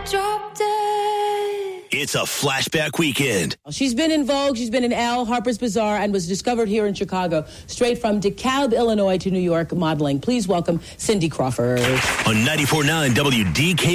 Drop dead. It's a flashback weekend. She's been in Vogue, she's been in Elle, Harper's Bazaar, and was discovered here in Chicago, straight from DeKalb, Illinois to New York modeling. Please welcome Cindy Crawford. On 94.9 WDK.